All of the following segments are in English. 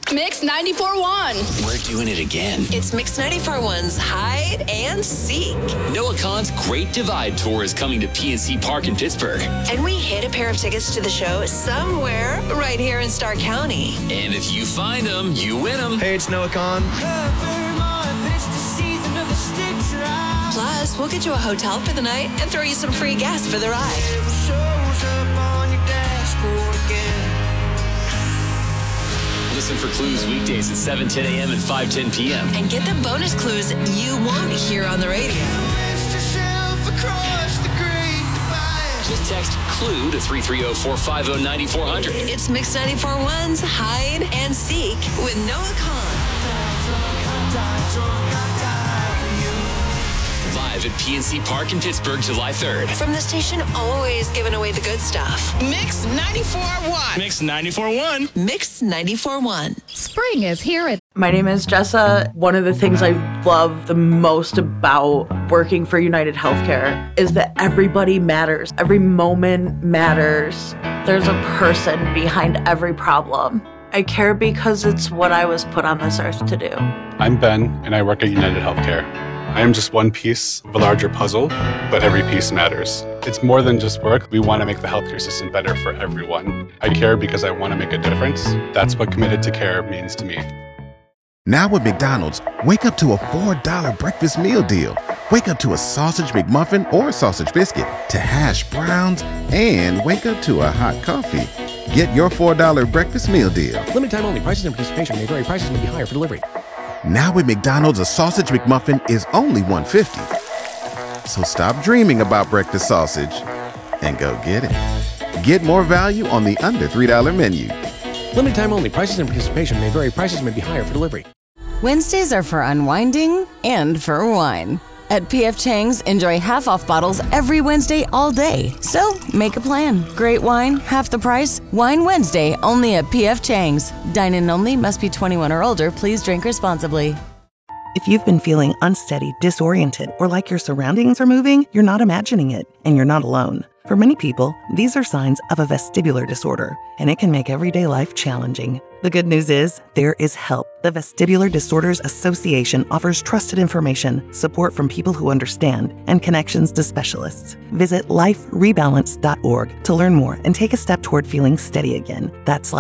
Mix 94.1. We're doing it again. It's Mix 94.1's Hide and Seek. Noah Kahan's Great Divide Tour is coming to PNC Park in Pittsburgh. And we hid a pair of tickets to the show somewhere right here in Stark County. And if you find them, you win them. Hey, it's Noah Kahan. Plus, we'll get you a hotel for the night and throw you some free gas for the ride. Listen for clues weekdays at 7:10 a.m. and 5:10 p.m. And get the bonus clues you won't hear on the radio. Just text CLUE to 330-450-9400. It's Mix 94.1's Hide and Seek with Noah Kahan. Live at PNC Park in Pittsburgh, July 3rd. From the station always giving away the good stuff. Mix 94.1. Mix 94.1. Mix 94.1. Spring is here at My name is Jessa. One of the things I love the most about working for United Healthcare is that everybody matters. Every moment matters. There's a person behind every problem. I care because it's what I was put on this earth to do. I'm Ben, and I work at United Healthcare. I am just one piece of a larger puzzle, but every piece matters. It's more than just work. We want to make the healthcare system better for everyone. I care because I want to make a difference. That's what committed to care means to me. Now with McDonald's, wake up to a $4 breakfast meal deal. Wake up to a sausage McMuffin or sausage biscuit, to hash browns, and wake up to a hot coffee. Get your $4 breakfast meal deal. Limited time only. Prices and participation may vary. Prices may be higher for delivery. Now with McDonald's, a sausage McMuffin is only $1.50. So stop dreaming about breakfast sausage and go get it. Get more value on the under $3 menu. Limited time only. Prices and participation may vary. Prices may be higher for delivery. Wednesdays are for unwinding and for wine. At P.F. Chang's, enjoy half-off bottles every Wednesday all day. So, make a plan. Great wine, half the price. Wine Wednesday, only at P.F. Chang's. Dine-in only, must be 21 or older. Please drink responsibly. If you've been feeling unsteady, disoriented, or like your surroundings are moving, you're not imagining it, and you're not alone. For many people, these are signs of a vestibular disorder, and it can make everyday life challenging. The good news is, there is help. The Vestibular Disorders Association offers trusted information, support from people who understand, and connections to specialists. Visit liferebalance.org to learn more and take a step toward feeling steady again. That's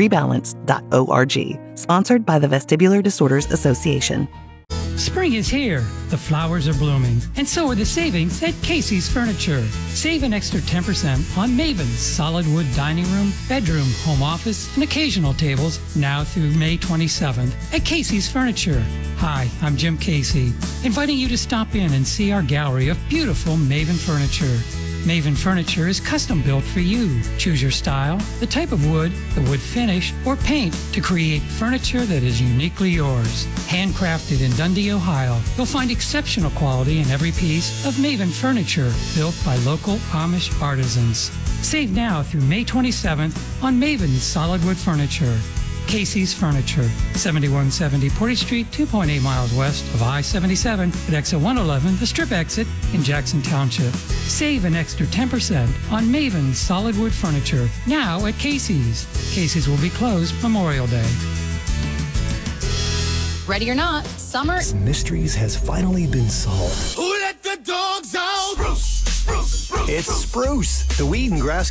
liferebalance.org. Sponsored by the Vestibular Disorders Association. Spring is here. The flowers are blooming, and so are the savings at Casey's Furniture. Save an extra 10% on Maven's solid wood dining room, bedroom, home office, and occasional tables now through May 27th at Casey's Furniture. Hi, I'm Jim Casey, inviting you to stop in and see our gallery of beautiful Maven furniture. Maven Furniture is custom built for you. Choose your style, the type of wood, the wood finish, or paint to create furniture that is uniquely yours. Handcrafted in Dundee, Ohio, you'll find exceptional quality in every piece of Maven Furniture built by local Amish artisans. Save now through May 27th on Maven's solid wood furniture. Casey's Furniture, 7170 Portage Street, 2.8 miles west of I-77 at exit 111, the Strip exit in Jackson Township. Save an extra 10% on Maven's solid wood furniture, now at Casey's. Casey's will be closed Memorial Day. Ready or Not, summer Mysteries has finally been solved. Who let the dogs out? Spruce, Spruce, Spruce. It's Spruce, the weed and grass